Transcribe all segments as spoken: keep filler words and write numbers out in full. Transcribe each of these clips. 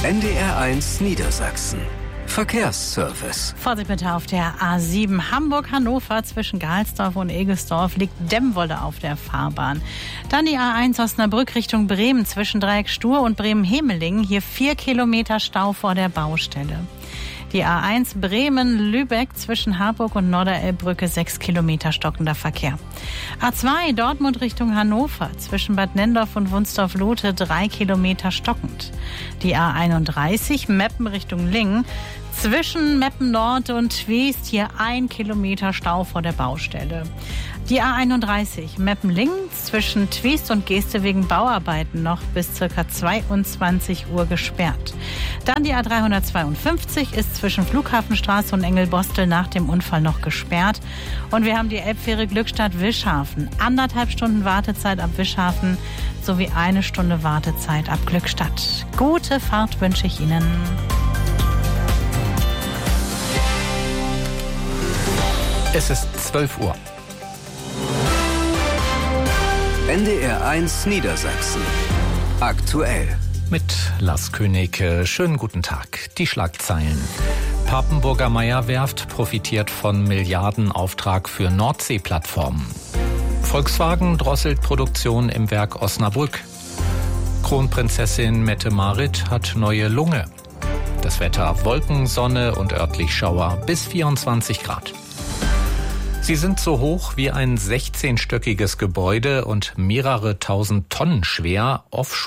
N D R eins Niedersachsen. Verkehrsservice. Vorsicht bitte auf der A sieben Hamburg-Hannover zwischen Gehalsdorf und Egelsdorf liegt Dämmwolle auf der Fahrbahn. Dann die A eins Osnabrück Richtung Bremen zwischen Dreieck Stur und Bremen-Hemelingen. Hier vier Kilometer Stau vor der Baustelle. Die A eins Bremen-Lübeck zwischen Harburg und Norderelbbrücke sechs Kilometer stockender Verkehr. A zwei Dortmund Richtung Hannover zwischen Bad Nendorf und Wunsdorf-Lote drei Kilometer stockend. Die A einunddreißig Meppen Richtung Lingen zwischen Meppen Nord und Twist hier ein Kilometer Stau vor der Baustelle. Die A einunddreißig Meppen-Lingen zwischen Twist und Geeste wegen Bauarbeiten noch bis ca. zweiundzwanzig Uhr gesperrt. Dann die A dreihundertzweiundfünfzig ist zwischen Flughafenstraße und Engelbostel nach dem Unfall noch gesperrt. Und wir haben die Elbfähre Glückstadt-Wischhafen. Anderthalb Stunden Wartezeit ab Wischhafen sowie eine Stunde Wartezeit ab Glückstadt. Gute Fahrt wünsche ich Ihnen. Es ist zwölf Uhr. N D R eins Niedersachsen. Aktuell. Mit Lars König. Schönen guten Tag. Die Schlagzeilen. Papenburger Meyer-Werft profitiert von Milliardenauftrag für Nordsee-Plattformen. Volkswagen drosselt Produktion im Werk Osnabrück. Kronprinzessin Mette-Marit hat neue Lunge. Das Wetter: Wolken, Sonne und örtlich Schauer bis vierundzwanzig Grad. Sie sind so hoch wie ein sechzehnstöckiges Gebäude und mehrere tausend Tonnen schwer,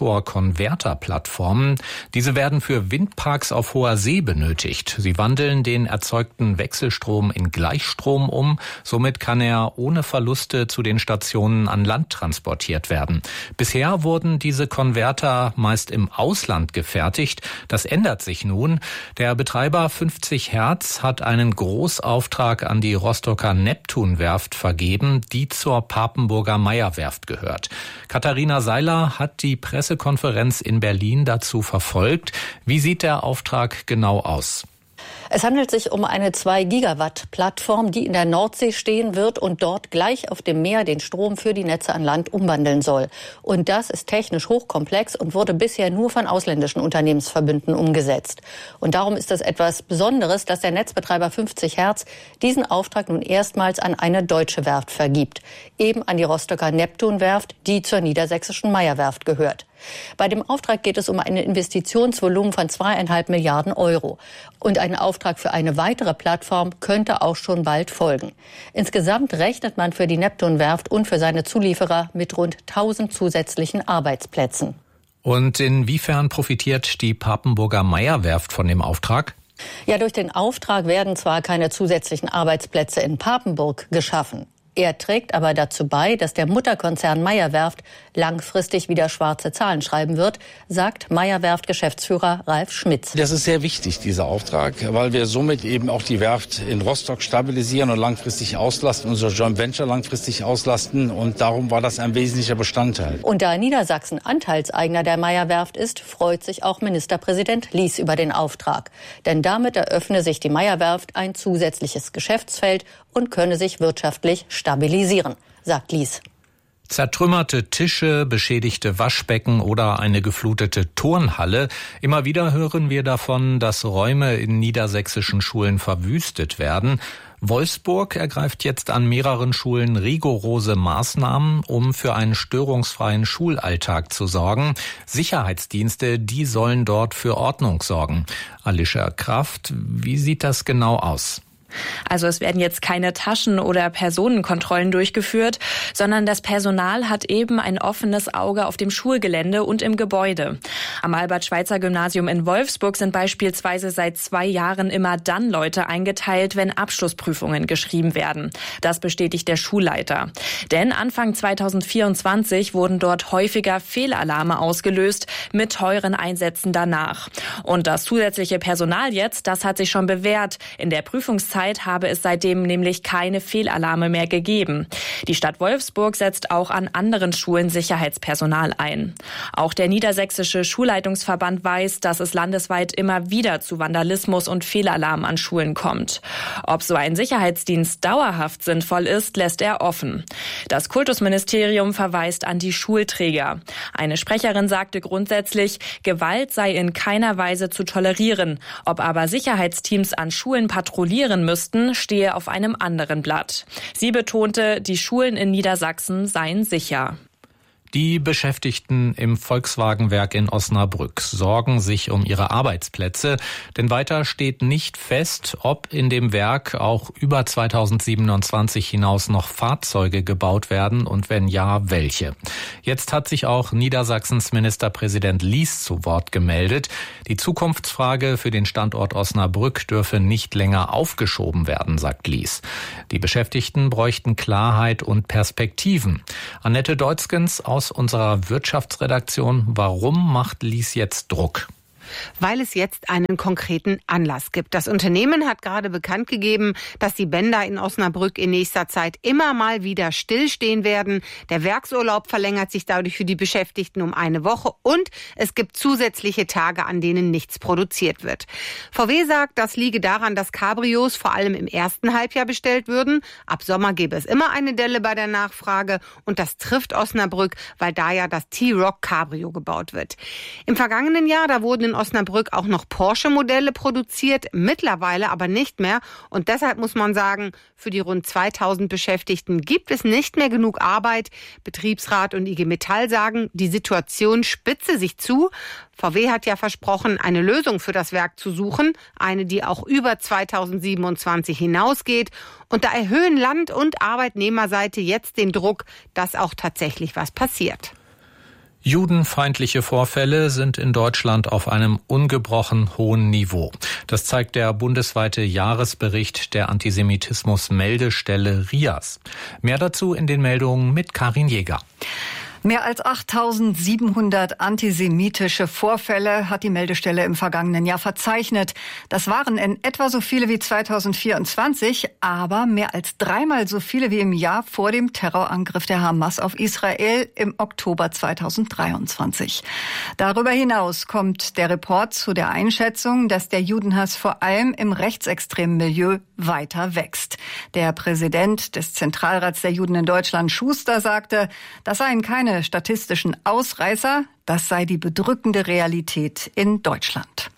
Offshore-Konverter-Plattformen. Diese werden für Windparks auf hoher See benötigt. Sie wandeln den erzeugten Wechselstrom in Gleichstrom um. Somit kann er ohne Verluste zu den Stationen an Land transportiert werden. Bisher wurden diese Konverter meist im Ausland gefertigt. Das ändert sich nun. Der Betreiber fünfzig Hertz hat einen Großauftrag an die Rostocker Neptun Neptunwerft vergeben, die zur Papenburger Meyer-Werft gehört. Katharina Seiler hat die Pressekonferenz in Berlin dazu verfolgt. Wie sieht der Auftrag genau aus? Es handelt sich um eine zwei Gigawatt Plattform, die in der Nordsee stehen wird und dort gleich auf dem Meer den Strom für die Netze an Land umwandeln soll. Und das ist technisch hochkomplex und wurde bisher nur von ausländischen Unternehmensverbünden umgesetzt. Und darum ist es etwas Besonderes, dass der Netzbetreiber fünfzig Hertz diesen Auftrag nun erstmals an eine deutsche Werft vergibt. Eben an die Rostocker Neptunwerft, die zur niedersächsischen Meyer-Werft gehört. Bei dem Auftrag geht es um ein Investitionsvolumen von zweieinhalb Milliarden Euro. Und ein Auftrag für eine weitere Plattform könnte auch schon bald folgen. Insgesamt rechnet man für die Neptunwerft und für seine Zulieferer mit rund tausend zusätzlichen Arbeitsplätzen. Und inwiefern profitiert die Papenburger Meyer-Werft von dem Auftrag? Ja, durch den Auftrag werden zwar keine zusätzlichen Arbeitsplätze in Papenburg geschaffen. Er trägt aber dazu bei, dass der Mutterkonzern Meyer-Werft langfristig wieder schwarze Zahlen schreiben wird, sagt Meyer-Werft-Geschäftsführer Ralf Schmitz. Das ist sehr wichtig, dieser Auftrag, weil wir somit eben auch die Werft in Rostock stabilisieren und langfristig auslasten, unser Joint Venture langfristig auslasten. Und darum war das ein wesentlicher Bestandteil. Und da Niedersachsen Anteilseigner der Meyer-Werft ist, freut sich auch Ministerpräsident Lies über den Auftrag. Denn damit eröffne sich die Meyer-Werft ein zusätzliches Geschäftsfeld und könne sich wirtschaftlich stabilisieren, sagt Lies. Zertrümmerte Tische, beschädigte Waschbecken oder eine geflutete Turnhalle. Immer wieder hören wir davon, dass Räume in niedersächsischen Schulen verwüstet werden. Wolfsburg ergreift jetzt an mehreren Schulen rigorose Maßnahmen, um für einen störungsfreien Schulalltag zu sorgen. Sicherheitsdienste, die sollen dort für Ordnung sorgen. Alicia Kraft, wie sieht das genau aus? Also es werden jetzt keine Taschen- oder Personenkontrollen durchgeführt, sondern das Personal hat eben ein offenes Auge auf dem Schulgelände und im Gebäude. Am Albert-Schweitzer-Gymnasium in Wolfsburg sind beispielsweise seit zwei Jahren immer dann Leute eingeteilt, wenn Abschlussprüfungen geschrieben werden. Das bestätigt der Schulleiter. Denn Anfang zweitausendvierundzwanzig wurden dort häufiger Fehlalarme ausgelöst mit teuren Einsätzen danach. Und das zusätzliche Personal jetzt, das hat sich schon bewährt. In der Prüfungszeit Zeit habe es seitdem nämlich keine Fehlalarme mehr gegeben. Die Stadt Wolfsburg setzt auch an anderen Schulen Sicherheitspersonal ein. Auch der Niedersächsische Schulleitungsverband weiß, dass es landesweit immer wieder zu Vandalismus und Fehlalarmen an Schulen kommt. Ob so ein Sicherheitsdienst dauerhaft sinnvoll ist, lässt er offen. Das Kultusministerium verweist an die Schulträger. Eine Sprecherin sagte grundsätzlich, Gewalt sei in keiner Weise zu tolerieren. Ob aber Sicherheitsteams an Schulen patrouillieren müssten, stehe auf einem anderen Blatt. Sie betonte, die Schulen in Niedersachsen seien sicher. Die Beschäftigten im Volkswagenwerk in Osnabrück sorgen sich um ihre Arbeitsplätze, denn weiter steht nicht fest, ob in dem Werk auch über zweitausendsiebenundzwanzig hinaus noch Fahrzeuge gebaut werden und wenn ja, welche. Jetzt hat sich auch Niedersachsens Ministerpräsident Lies zu Wort gemeldet. Die Zukunftsfrage für den Standort Osnabrück dürfe nicht länger aufgeschoben werden, sagt Lies. Die Beschäftigten bräuchten Klarheit und Perspektiven. Annette Deutzgens aus unserer Wirtschaftsredaktion. Warum macht Lies jetzt Druck? Weil es jetzt einen konkreten Anlass gibt. Das Unternehmen hat gerade bekannt gegeben, dass die Bänder in Osnabrück in nächster Zeit immer mal wieder stillstehen werden. Der Werksurlaub verlängert sich dadurch für die Beschäftigten um eine Woche und es gibt zusätzliche Tage, an denen nichts produziert wird. V W sagt, das liege daran, dass Cabrios vor allem im ersten Halbjahr bestellt würden. Ab Sommer gäbe es immer eine Delle bei der Nachfrage und das trifft Osnabrück, weil da ja das T-Roc Cabrio gebaut wird. Im vergangenen Jahr, da wurden in Osnabrück auch noch Porsche-Modelle produziert, mittlerweile aber nicht mehr. Und deshalb muss man sagen, für die rund zweitausend Beschäftigten gibt es nicht mehr genug Arbeit. Betriebsrat und I G Metall sagen, die Situation spitze sich zu. V W hat ja versprochen, eine Lösung für das Werk zu suchen, eine, die auch über zweitausendsiebenundzwanzig hinausgeht. Und da erhöhen Land- und Arbeitnehmerseite jetzt den Druck, dass auch tatsächlich was passiert. Judenfeindliche Vorfälle sind in Deutschland auf einem ungebrochen hohen Niveau. Das zeigt der bundesweite Jahresbericht der Antisemitismus-Meldestelle R I A S. Mehr dazu in den Meldungen mit Karin Jäger. Mehr als achttausendsiebenhundert antisemitische Vorfälle hat die Meldestelle im vergangenen Jahr verzeichnet. Das waren in etwa so viele wie zweitausendvierundzwanzig, aber mehr als dreimal so viele wie im Jahr vor dem Terrorangriff der Hamas auf Israel im Oktober zweitausenddreiundzwanzig. Darüber hinaus kommt der Report zu der Einschätzung, dass der Judenhass vor allem im rechtsextremen Milieu weiter wächst. Der Präsident des Zentralrats der Juden in Deutschland, Schuster, sagte, das seien keine statistischen Ausreißer, das sei die bedrückende Realität in Deutschland.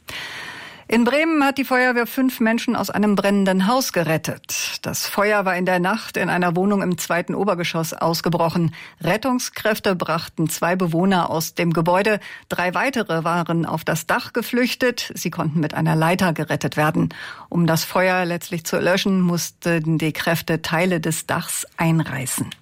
In Bremen hat die Feuerwehr fünf Menschen aus einem brennenden Haus gerettet. Das Feuer war in der Nacht in einer Wohnung im zweiten Obergeschoss ausgebrochen. Rettungskräfte brachten zwei Bewohner aus dem Gebäude. Drei weitere waren auf das Dach geflüchtet. Sie konnten mit einer Leiter gerettet werden. Um das Feuer letztlich zu löschen, mussten die Kräfte Teile des Dachs einreißen.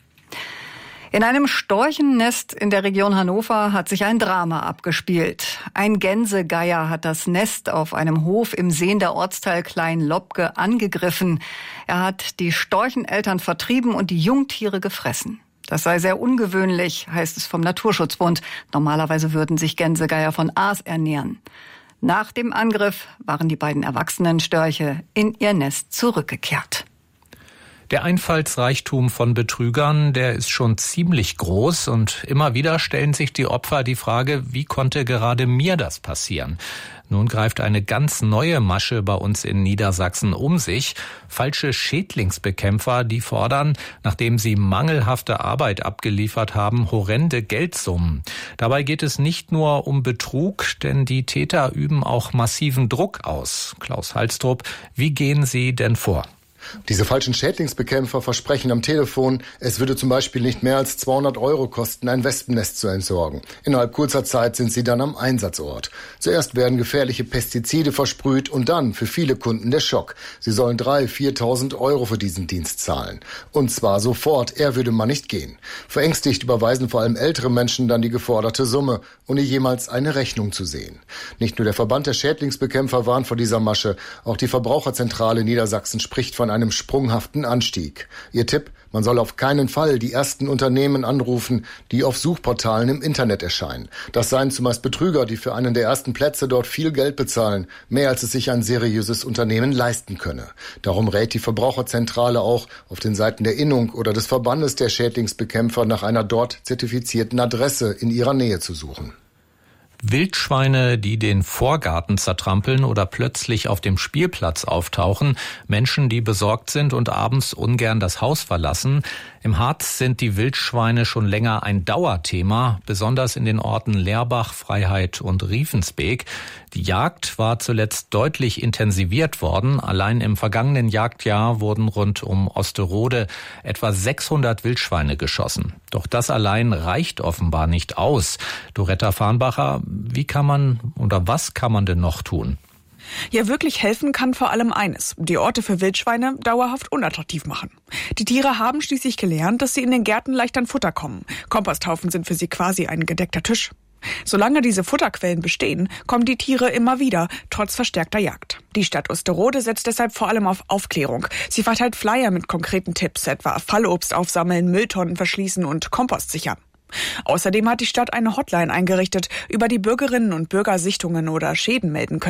In einem Storchennest in der Region Hannover hat sich ein Drama abgespielt. Ein Gänsegeier hat das Nest auf einem Hof im Sehender Ortsteil Klein-Lobke angegriffen. Er hat die Storcheneltern vertrieben und die Jungtiere gefressen. Das sei sehr ungewöhnlich, heißt es vom Naturschutzbund. Normalerweise würden sich Gänsegeier von Aas ernähren. Nach dem Angriff waren die beiden erwachsenen Störche in ihr Nest zurückgekehrt. Der Einfallsreichtum von Betrügern, der ist schon ziemlich groß und immer wieder stellen sich die Opfer die Frage, wie konnte gerade mir das passieren? Nun greift eine ganz neue Masche bei uns in Niedersachsen um sich. Falsche Schädlingsbekämpfer, die fordern, nachdem sie mangelhafte Arbeit abgeliefert haben, horrende Geldsummen. Dabei geht es nicht nur um Betrug, denn die Täter üben auch massiven Druck aus. Klaus Halstrup, wie gehen Sie denn vor? Diese falschen Schädlingsbekämpfer versprechen am Telefon, es würde zum Beispiel nicht mehr als zweihundert Euro kosten, ein Wespennest zu entsorgen. Innerhalb kurzer Zeit sind sie dann am Einsatzort. Zuerst werden gefährliche Pestizide versprüht und dann für viele Kunden der Schock. Sie sollen dreitausend, viertausend Euro für diesen Dienst zahlen. Und zwar sofort, eher würde man nicht gehen. Verängstigt überweisen vor allem ältere Menschen dann die geforderte Summe, ohne jemals eine Rechnung zu sehen. Nicht nur der Verband der Schädlingsbekämpfer warnt vor dieser Masche, auch die Verbraucherzentrale Niedersachsen spricht von einem sprunghaften Anstieg. Ihr Tipp: Man soll auf keinen Fall die ersten Unternehmen anrufen, die auf Suchportalen im Internet erscheinen. Das seien zumeist Betrüger, die für einen der ersten Plätze dort viel Geld bezahlen, mehr als es sich ein seriöses Unternehmen leisten könne. Darum rät die Verbraucherzentrale auch, auf den Seiten der Innung oder des Verbandes der Schädlingsbekämpfer nach einer dort zertifizierten Adresse in ihrer Nähe zu suchen. Wildschweine, die den Vorgarten zertrampeln oder plötzlich auf dem Spielplatz auftauchen, Menschen, die besorgt sind und abends ungern das Haus verlassen. Im Harz sind die Wildschweine schon länger ein Dauerthema, besonders in den Orten Lerbach, Freiheit und Riefensbeek. Die Jagd war zuletzt deutlich intensiviert worden. Allein im vergangenen Jagdjahr wurden rund um Osterode etwa sechshundert Wildschweine geschossen. Doch das allein reicht offenbar nicht aus. Doretta Farnbacher, wie kann man oder was kann man denn noch tun? Ja, wirklich helfen kann vor allem eines: die Orte für Wildschweine dauerhaft unattraktiv machen. Die Tiere haben schließlich gelernt, dass sie in den Gärten leicht an Futter kommen. Komposthaufen sind für sie quasi ein gedeckter Tisch. Solange diese Futterquellen bestehen, kommen die Tiere immer wieder, trotz verstärkter Jagd. Die Stadt Osterode setzt deshalb vor allem auf Aufklärung. Sie verteilt Flyer mit konkreten Tipps, etwa Fallobst aufsammeln, Mülltonnen verschließen und Kompost sichern. Außerdem hat die Stadt eine Hotline eingerichtet, über die Bürgerinnen und Bürger Sichtungen oder Schäden melden können.